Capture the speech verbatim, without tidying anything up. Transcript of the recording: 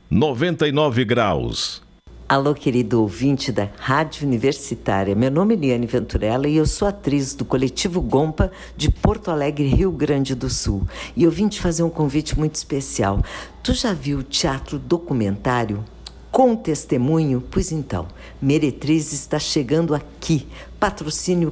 noventa e nove graus. Alô, querido ouvinte da Rádio Universitária. Meu nome é Liane Venturella e eu sou atriz do Coletivo Gompa de Porto Alegre, Rio Grande do Sul. E eu vim te fazer um convite muito especial. Tu já viu o teatro documentário Com Testemunho? Pois então, Meretriz está chegando aqui. Patrocínio